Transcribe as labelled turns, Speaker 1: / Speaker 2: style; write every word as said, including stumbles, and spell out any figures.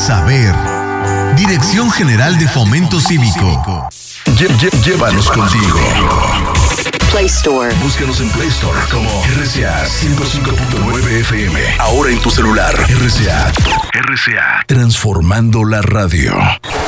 Speaker 1: saber. Dirección General de Fomento Cívico.
Speaker 2: Lle- lle- llévanos contigo.
Speaker 3: Play Store.
Speaker 2: Búscanos en Play Store como R C A ciento cinco punto nueve F M. Ahora en tu celular. R C A. R C A. Transformando la radio.